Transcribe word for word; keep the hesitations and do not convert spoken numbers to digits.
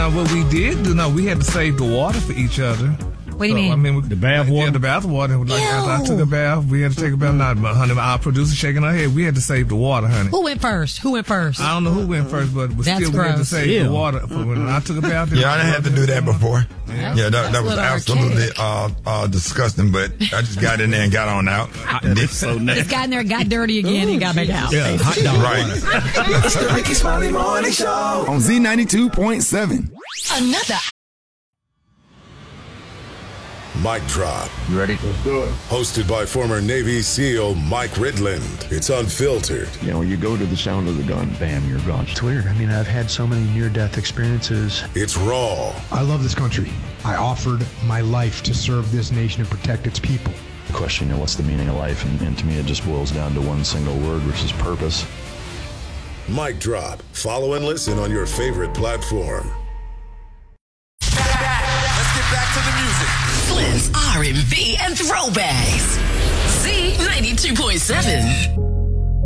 Now, what we did do, no, we had to save the water for each other. What do you so, mean? I mean, we, the bath water? Yeah, the bath water. Like, after I took a bath, we had to take a bath. Not, honey, our producer shaking her head. We had to save the water, honey. Who went first? Who went first? I don't know who went first, but we That's still we had to gross. save Yeah. the water for when I took a bath. Yeah, I didn't have to do that before. Yeah, Yeah, that, that was That's absolutely archaic. uh, uh, disgusting, but I just got in there and got on out. It's so Just nasty. got in there, got dirty again, and got back out. Yeah, hot dog. Right. It's the Ricky Smiley Morning Show on Z ninety-two point seven. Another. Mic Drop. You ready? Let's do it. Hosted by former Navy SEAL Mike Ridland. It's unfiltered. You know, you go to the sound of the gun, bam, you're gone. It's weird. I mean, I've had so many near-death experiences. It's raw. I love this country. I offered my life to serve this nation and protect its people. The question, you know, what's the meaning of life? And, and to me, it just boils down to one single word, which is purpose. Mic Drop. Follow and listen on your favorite platform. Let's get back to the music. Flynn's R and B and throwbacks. Z ninety-two point seven.